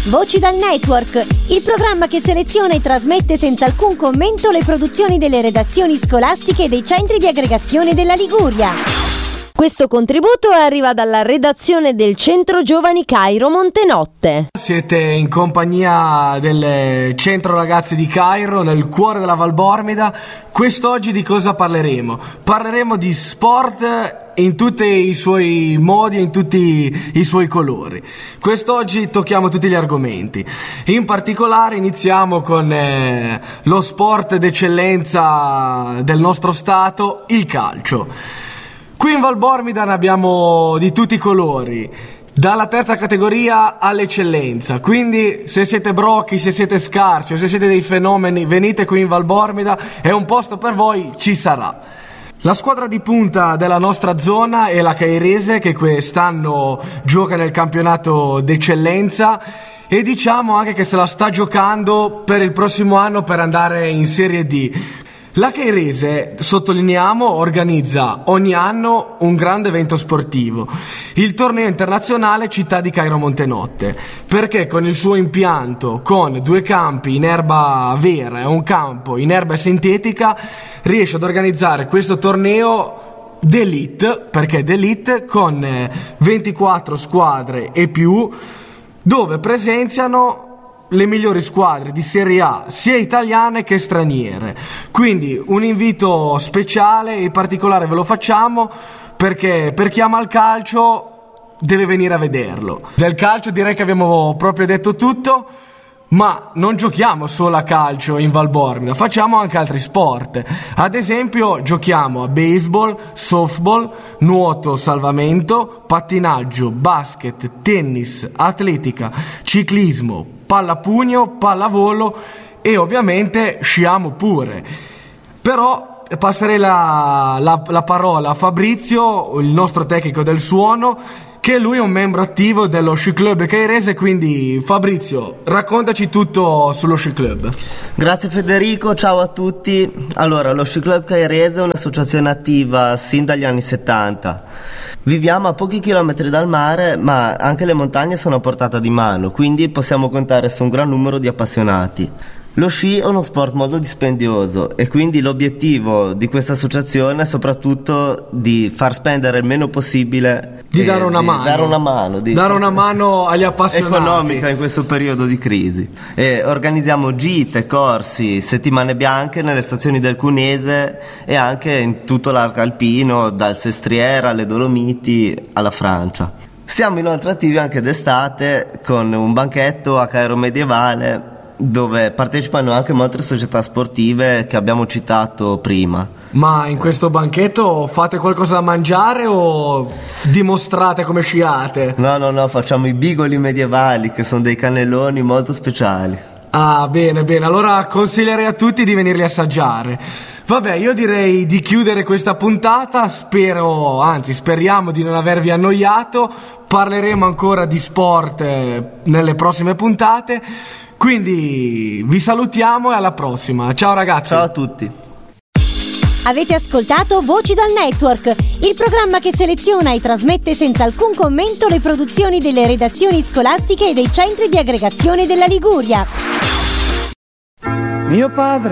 Voci dal Network, il programma che seleziona e trasmette senza alcun commento le produzioni delle redazioni scolastiche e dei centri di aggregazione della Liguria. Questo contributo arriva dalla redazione del Centro Giovani Cairo Montenotte. Siete in compagnia del Centro Ragazzi di Cairo, nel cuore della Valbormida. Quest'oggi di cosa parleremo? Parleremo di sport in tutti i suoi modi e in tutti i suoi colori. Quest'oggi tocchiamo tutti gli argomenti. In particolare iniziamo con lo sport d'eccellenza del nostro stato, il calcio. Qui in Valbormida ne abbiamo di tutti i colori, dalla terza categoria all'eccellenza, quindi se siete brocchi, se siete scarsi o se siete dei fenomeni, venite qui in Valbormida, è un posto per voi, ci sarà. La squadra di punta della nostra zona è la Cairese, che quest'anno gioca nel campionato d'eccellenza e diciamo anche che se la sta giocando per il prossimo anno per andare in Serie D. La Cairese, sottolineiamo, organizza ogni anno un grande evento sportivo, il torneo internazionale Città di Cairo Montenotte, perché con il suo impianto, con 2 campi in erba vera e un campo in erba sintetica, riesce ad organizzare questo torneo d'elite, perché d'elite, con 24 squadre e più, dove presenziano le migliori squadre di Serie A, sia italiane che straniere. Quindi un invito speciale e particolare ve lo facciamo, perché per chi ama il calcio deve venire a vederlo. Del calcio direi che abbiamo proprio detto tutto, ma non giochiamo solo a calcio in Valbormida, facciamo anche altri sport. Ad esempio giochiamo a baseball, softball, nuoto, salvamento, pattinaggio, basket, tennis, atletica, ciclismo, pallapugno, pallavolo e ovviamente sciamo pure. Però passerei la parola a Fabrizio, il nostro tecnico del suono, che lui è un membro attivo dello Sci Club Cairese, quindi Fabrizio, raccontaci tutto sullo Sci Club. Grazie Federico, ciao a tutti. Allora, lo Sci Club Cairese è un'associazione attiva sin dagli anni 70. Viviamo a pochi chilometri dal mare, ma anche le montagne sono a portata di mano, quindi possiamo contare su un gran numero di appassionati. Lo sci è uno sport molto dispendioso e quindi l'obiettivo di questa associazione è soprattutto di far spendere il meno possibile, dare una mano agli appassionati, economica in questo periodo di crisi. E organizziamo gite, corsi, settimane bianche nelle stazioni del Cunese e anche in tutto l'arco alpino, dal Sestriere alle Dolomiti alla Francia. Siamo inoltre attivi anche d'estate con un banchetto a Cairo Medievale, dove partecipano anche molte società sportive che abbiamo citato prima. Ma in questo banchetto fate qualcosa da mangiare o dimostrate come sciate? No, facciamo i bigoli medievali, che sono dei cannelloni molto speciali. Ah, bene, allora consiglierei a tutti di venirli a assaggiare. Vabbè, io direi di chiudere questa puntata, speriamo di non avervi annoiato, parleremo ancora di sport nelle prossime puntate. Quindi vi salutiamo e alla prossima. Ciao ragazzi. Ciao a tutti. Avete ascoltato Voci dal Network, il programma che seleziona e trasmette senza alcun commento le produzioni delle redazioni scolastiche e dei centri di aggregazione della Liguria. Mio padre